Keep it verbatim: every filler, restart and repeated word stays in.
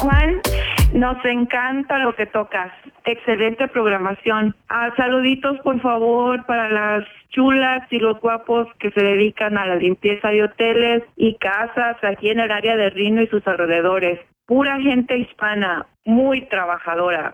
Juan, nos encanta lo que tocas. Excelente programación. Ah, saluditos, por favor, para las chulas y los guapos que se dedican a la limpieza de hoteles y casas aquí en el área de Reno y sus alrededores. Pura gente hispana, muy trabajadora.